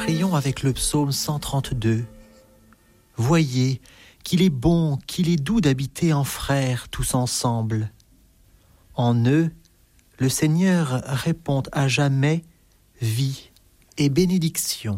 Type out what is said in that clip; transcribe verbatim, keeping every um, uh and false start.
Prions avec le psaume cent trente-deux. Voyez qu'il est bon, qu'il est doux d'habiter en frères tous ensemble. En eux, le Seigneur répond à jamais vie et bénédiction.